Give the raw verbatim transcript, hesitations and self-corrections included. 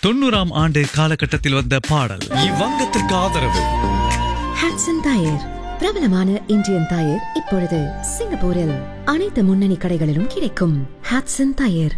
தொண்ணூறாம் ஆண்டு காலகட்டத்தில் வந்த பாடல். இவ்வங்கத்திற்கு ஆதரவு ஹட்சன் டயர், பிரபலமான இந்தியன் டயர் இப்பொழுது சிங்கப்பூரில் அனைத்து முன்னணி கடைகளிலும் கிடைக்கும். ஹட்சன் டயர்.